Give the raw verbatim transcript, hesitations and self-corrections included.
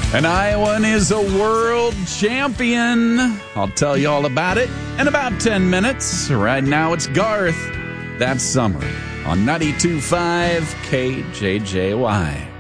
An Iowan is a world champion. I'll tell you all about it in about ten minutes. Right now, it's Garth. That's Summer on ninety-two point five K J J Y.